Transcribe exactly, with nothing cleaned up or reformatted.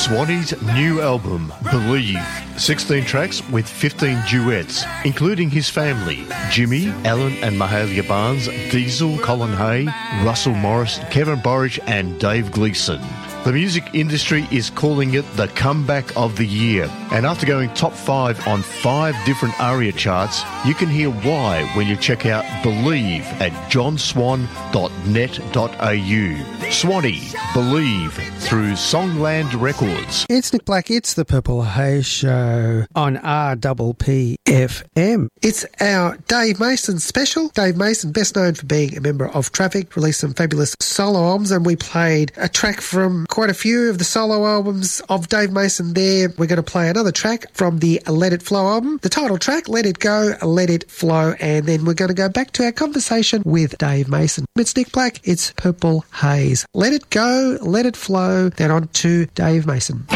Swanee's new album, Believe. sixteen tracks with fifteen duets, including his family, Jimmy, Alan and Mahalia Barnes, Diesel, Colin Hay, Russell Morris, Kevin Borich and Dave Gleason. The music industry is calling it the comeback of the year. And after going top five on five different ARIA charts, you can hear why when you check out Believe at john swan dot net dot a u. Swanee, Believe, through Songland Records. It's Nick Black, it's the Purple Haze Show on R P P F M. It's our Dave Mason special. Dave Mason, best known for being a member of Traffic, released some fabulous solo albums, and we played a track from quite a few of the solo albums of Dave Mason there. We're going to play another track from the Let It Flow album, the title track, Let It Go, Let It Flow, and then we're going to go back to our conversation with Dave Mason. It's Nick Black, it's Purple Haze. Let it go, let it flow, then on to Dave Mason.